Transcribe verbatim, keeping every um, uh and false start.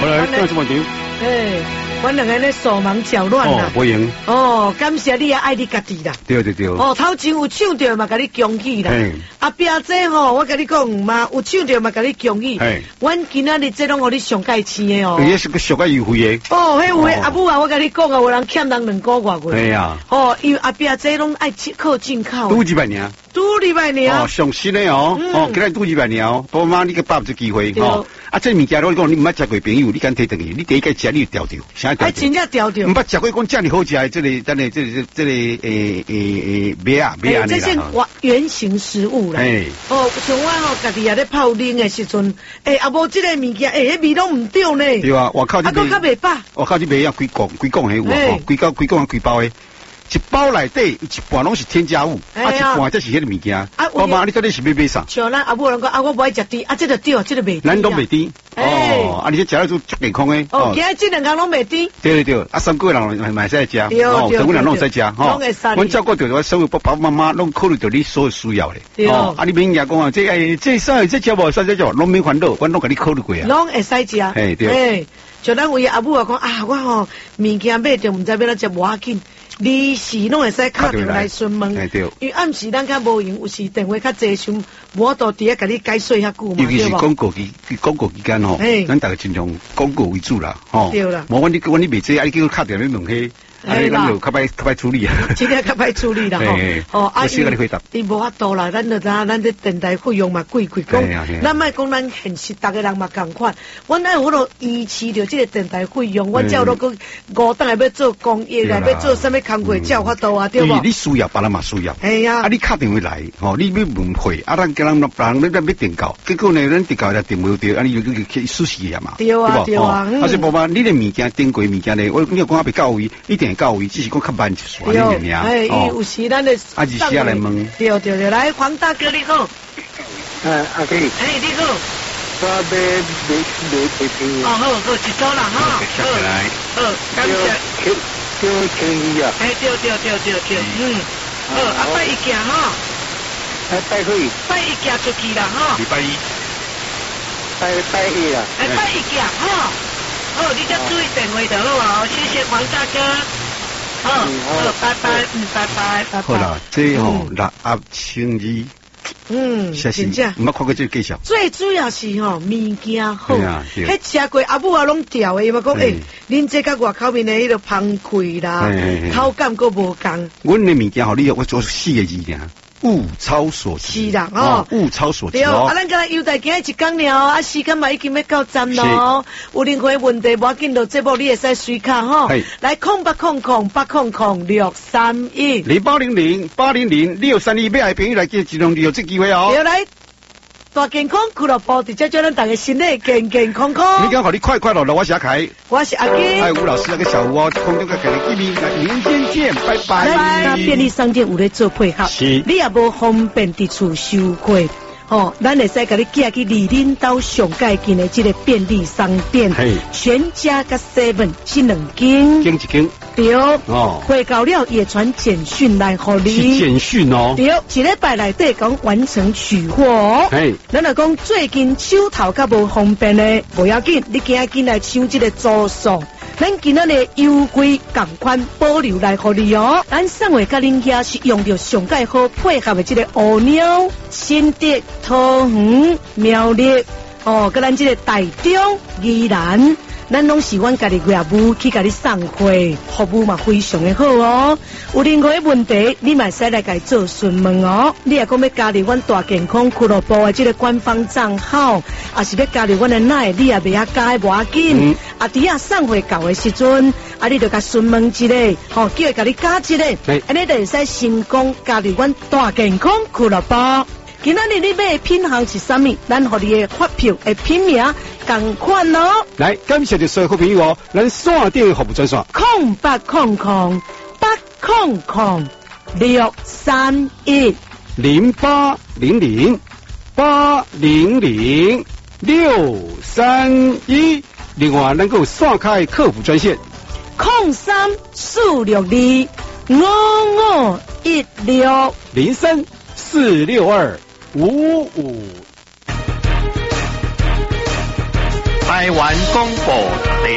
好来，干什么场？ 哎，我两个咧手忙脚乱啦。 哦，不赢。 哦，感谢你也爱你家己啦。 对对对。 哦，头前有唱着嘛，甲你恭喜啦。阿伯这吼，我甲你讲嘛，有唱着嘛，甲你恭喜。阮今仔日这拢互你上盖钱的哦。 也是个上盖优惠的。 哦，迄有诶，阿母啊，我甲你讲啊，有人欠人两个月过。 对啊。 哦，因为阿伯这拢爱靠进口。 拄一百年。 拄一百年。 哦，上新的哦。哦，今日拄一百年哦，爸妈你个把握这机会吼。啊，这物件我讲，你毋捌食过朋友，你敢摕倒去？你第一个食你就调掉，啥调掉？ 真正调掉。 毋捌食过讲遮尔好食的，这个等下这个这个诶诶诶麦啊麦啊。 这是原原型食物啦。哎。哦，像我吼，家己也咧泡啉的时阵，诶，啊无这个物件，诶，迄味拢唔对呢。 对啊，我靠这。 啊，佫较袂饱。 我靠这麦啊，规罐规罐的有啊，规包规罐规包的。一包内底有一半拢是添加物，啊一半才是迄个物件。啊，我妈，你到底是要买啥？ 像咱阿母人讲，啊，我不爱食甜，啊，这个对，这个袂甜。 咱都袂甜。哦，啊，你这食了就足健康诶。 哦，今日这两工拢袂甜。 对对对，啊，三个人买使食， 哦， 三个人拢使食，吼。阮照顾着我所有爸爸妈妈，拢考虑到你所有需要咧。哦，啊，你免讲啊，这哎这啥这食无啥这食，拢免烦恼，阮拢甲你考虑过啊。 拢会使食。 哎对。 像咱为阿母啊讲啊，我吼物件买着，毋知要哪食，无要紧。你是拢会使敲电话来询问，因为暗时咱较无闲，有时电话较济时，我都伫咧甲你解说遐久嘛， 尤其是广告期广告期间吼，咱大家尽量广告为主啦，吼。 对啦。 无阮你阮你袂济，啊你叫敲电话问迄。啊，你咱就较歹较歹处理啊， 真正较歹处理啦吼。 哦，啊，伊伊无法度啦，咱就知咱这电台费用嘛贵贵，讲咱莫讲咱现实，逐个人嘛共款。阮爱有迄落依持着这个电台费用，阮才有落个五档来要做公益啦，要做啥物工课才有法度啊，对无？ 你需要，别人嘛需要。 系呀。啊， 你敲电话来，吼，你要问会，啊，咱叫人人咱咱要订购，结果呢，咱订购来订无着，啊，你就去输死呀嘛。 对啊，对啊。 啊，所以爸爸，你的物件订过物件呢，我你要讲啊，别到位，一定到位，只是讲较。慢一撮呢个名， 哎，有时咱的啊，二时啊来问， 对对对，来黄大哥你好， 哎阿弟， 哎你好， 我要买买买皮哦好好，一组啦哈， 好，来， 好，感谢， 叫千一啊， 哎对对对对对，嗯，好，啊拜一件哈， 哎拜会， 拜一件出去啦哈， 礼拜一， 拜拜一啊， 哎拜一件哈，好，你再注意电话就好啊，谢谢黄大哥。好，好，拜拜，嗯，拜拜，拜拜。 好啦，这吼六合千二， 嗯，真正， 唔捌看过这个介绍。 最主要是吼物件好，迄吃过阿母啊拢调的，伊嘛讲诶，恁这甲外口面的迄个芳溃啦，口感佫无共。 阮的物件吼，你我做四个字尔。物超所值， 是啦，哦， 物超所值哦。啊，咱今日优待今日一讲了，啊，时间嘛已经要到站咯。有任何问题，无要紧，到节目你会使随卡吼。来，空八空空八空空六三一零八零零八零零六三一，要爱朋友来见，尽量利用这机会哦。 来。大健康俱乐部，直接叫咱大家身体健健康康。 你讲好，你快快乐乐，我是阿凯， 我是阿基， 还有吴老师那个小吴哦，空中个给你见面，明天见，拜拜。 那便利商店有咧做配合， 是， 你也无方便伫厝收货。哦，咱会使甲你寄去离恁兜上界近的这个便利商店，全家甲 seven 这两间， 间一间， 对，哦，汇到了也传简讯来互你， 是简讯哦， 对，一礼拜内底讲完成取货哦，嘿，咱来讲最近手头较无方便的，不要紧，你今仔紧来抢这个组数。咱今仔日优惠同款保留来互你哦，咱送货甲恁遐是用着上界好配合的这个乌鸟、新竹、桃园、苗栗哦，甲咱这个台中、宜兰。咱拢是阮家己业务去甲你送货，服务嘛非常的好哦。有任何问题，你嘛使来甲伊做询问哦。你也讲要加入阮大健康俱乐部的这个官方账号，也是要加入阮的奶，你也袂晓加无要紧。啊，伫啊送货到的时阵，啊你就甲询问一下，吼，叫伊甲你加一个，安尼就会使成功加入阮大健康俱乐部。今仔日你买的品项是啥物？咱互你的发票的品名同款哦。 来，感谢着所有好朋友哦，咱线顶的服务专线： 空八空空八空空六三一零八零零八零零六三一。另外，能够线开客服专线： 空三四六二五五一六零三四六二。五五台湾广播。